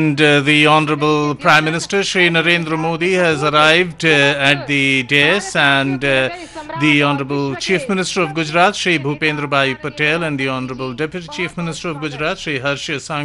And the Honorable Prime Minister Shri Narendra Modi has arrived at the dais, and the Honorable Chief Minister of Gujarat Shri Bhupendra Bhai Patel and the Honorable Deputy Chief Minister of Gujarat Shri Harsha Sanghi